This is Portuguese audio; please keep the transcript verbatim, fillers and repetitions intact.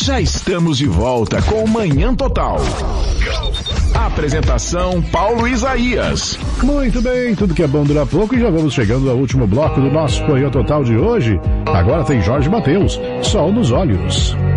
Já estamos de volta com o Manhã Total. Apresentação Paulo Isaías. Muito bem, tudo que é bom dura pouco e já vamos chegando ao último bloco do nosso Manhã Total de hoje. Agora tem Jorge Mateus, Sol nos Olhos.